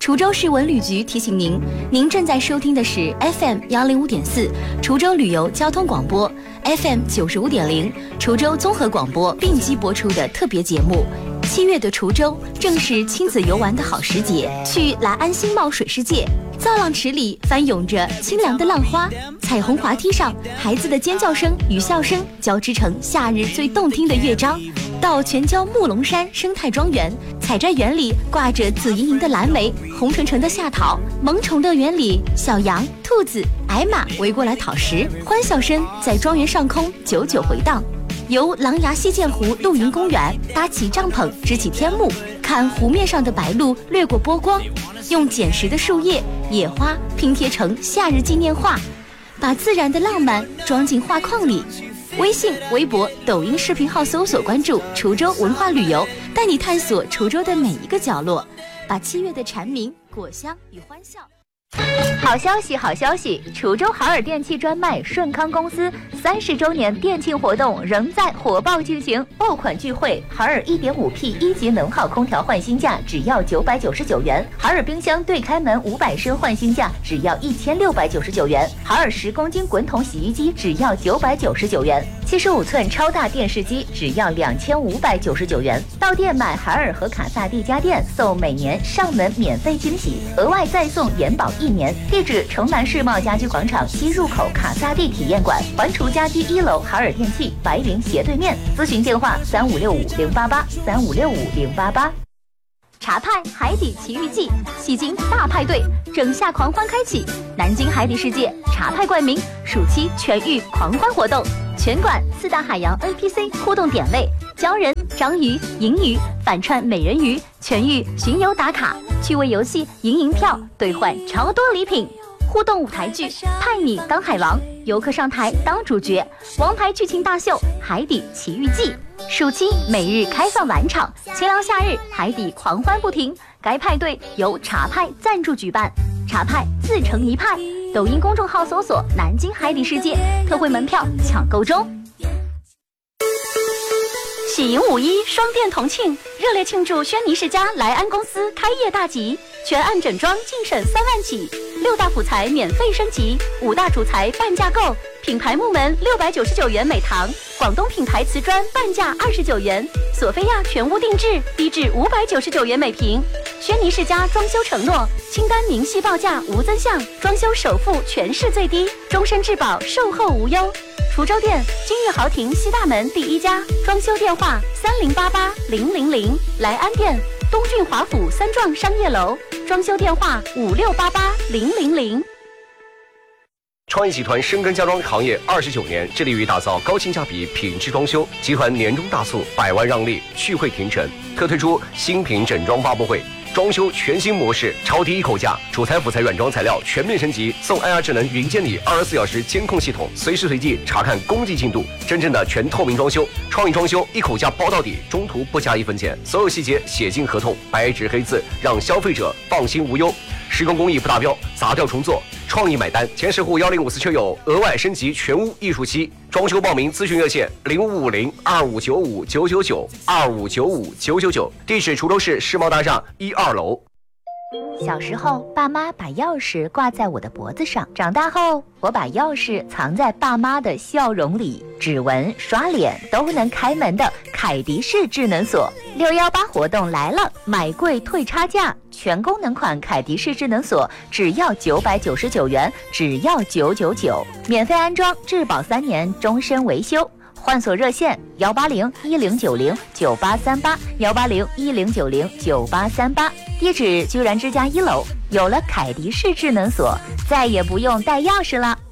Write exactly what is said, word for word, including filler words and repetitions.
滁州市文旅局提醒您，您正在收听的是 F M 幺零五点四滁州旅游交通广播 ，F M 九十五点零滁州综合广播并机播出的特别节目。七月的滁州正是亲子游玩的好时节，去来安新茂水世界，造浪池里翻涌着清凉的浪花，彩虹滑梯上孩子的尖叫声与笑声交织成夏日最动听的乐章。到全椒木龙山生态庄园，采摘园里挂着紫莹莹的蓝莓，红橙橙的夏桃，萌宠乐园里小羊、兔子、矮马围过来讨食，欢笑声在庄园上空久久回荡。游狼牙溪涧湖露营公园，搭起帐篷支起天幕，看湖面上的白鹭掠过波光，用捡拾的树叶、野花拼贴成夏日纪念画，把自然的浪漫装进画框里。微信、微博、抖音视频号搜索关注滁州文化旅游，带你探索滁州的每一个角落，把七月的蝉鸣、果香与欢笑。 好消息，好消息！滁州海尔电器专卖顺康公司三十周年店庆活动仍在火爆进行，爆款聚会，海尔 一点五 P 一级能耗空调换新价只要九百九十九元，海尔冰箱对开门五百升换新价只要一千六百九十九元，海尔十公斤滚筒洗衣机只要九百九十九元，七十五寸超大电视机只要两千五百九十九元。到店买海尔和卡萨帝家电，送每年上门免费惊喜，额外再送延保一年。地址：城南世贸家居广场西入口卡萨帝体验馆，环滁家居一楼海尔电器白云斜对面。咨询电话：三五六五零八八三五六五零八八。茶派海底奇遇记，戏精大派对，整夏狂欢开启。南京海底世界茶派冠名，暑期全域狂欢活动，全馆四大海洋 N P C 互动点位，鲛人、章鱼、银鱼、反串美人鱼，全域巡游打卡，趣味游戏赢银票，兑换超多礼品。互动舞台剧，派你当海王，游客上台当主角，王牌剧情大秀《海底奇遇记》。暑期每日开放晚场，清凉夏日海底狂欢不停。该派对由茶派赞助举办，茶派自成一派。抖音公众号搜索“南京海底世界”，特惠门票抢购中。喜迎五一双店同庆，热烈庆祝轩尼诗家莱安公司开业大吉，全案整装净省三万起，六大辅材免费升级，五大主材半价购，品牌木门六百九十九元每堂，广东品牌瓷砖半价二十九元，索菲亚全屋定制低至五百九十九元每平。轩尼诗家装修承诺，清单明细报价无增项，装修首付全市最低，终身质保，售后无忧。滁州店金玉豪庭西大门第一家，装修电话三零八八零零零。莱安店东郡华府三幢商业楼，装修电话五六八八零零零。 创意集团深耕家装行业二十九年，致力于打造高性价比品质装修。集团年终大促，百万让利，聚会停城，特推出新品整装发布会。装修全新模式，超低一口价，主材辅材软装材料全面升级，送 I R 智能云监理二十四小时监控系统，随时随地查看工地进度，真正的全透明装修。创意装修一口价包到底，中途不加一分钱，所有细节写进合同，白纸黑字，让消费者放心无忧。施工工艺不达标，砸掉重做，创意买单。前十户幺零五四车友额外升级全屋艺术期，装修报名咨询热线零五五零二五九五九九九二五九五九九九，地址滁州市世贸大厦一二楼。 小时候，爸妈把钥匙挂在我的脖子上；长大后，我把钥匙藏在爸妈的笑容里。指纹、刷脸都能开门的凯迪式智能锁，六一八活动来了，买贵退差价，全功能款凯迪式智能锁只要九百九十九元，只要九九九，免费安装，质保三年，终身维修。换锁热线幺八零一零九零九八三八幺八零一零九零九八三八，地址居然之家一楼。有了凯迪式智能锁，再也不用带钥匙了。